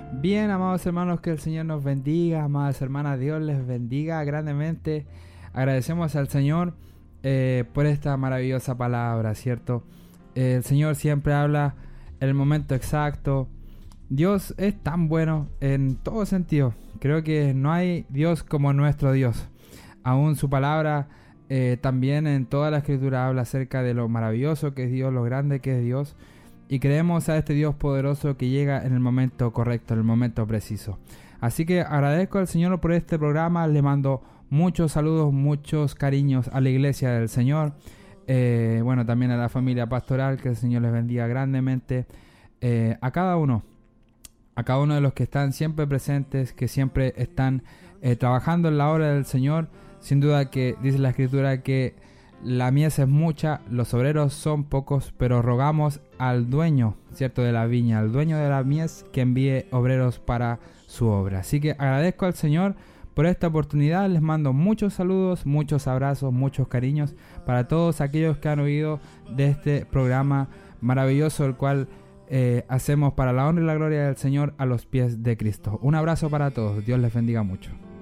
Bien, amados hermanos, que el Señor nos bendiga. Amadas hermanas, Dios les bendiga grandemente. Agradecemos al Señor por esta maravillosa palabra, ¿cierto? El Señor siempre habla en el momento exacto. Dios es tan bueno en todo sentido. Creo que no hay Dios como nuestro Dios. Aún su palabra también en toda la escritura habla acerca de lo maravilloso que es Dios, lo grande que es Dios. Y creemos a este Dios poderoso que llega en el momento correcto, en el momento preciso. Así que agradezco al Señor por este programa. Le mando muchos saludos, muchos cariños a la iglesia del Señor. Bueno, también a la familia pastoral, que el Señor les bendiga grandemente. A cada uno de los que están siempre presentes, que siempre están trabajando en la obra del Señor. Sin duda que dice la Escritura que la mies es mucha, los obreros son pocos, pero rogamos al dueño, ¿cierto?, de la viña, al dueño de la mies, que envíe obreros para su obra. Así que agradezco al Señor por esta oportunidad. Les mando muchos saludos, muchos abrazos, muchos cariños para todos aquellos que han oído de este programa maravilloso, el cual hacemos para la honra y la gloria del Señor a los pies de Cristo. Un abrazo para todos. Dios les bendiga mucho.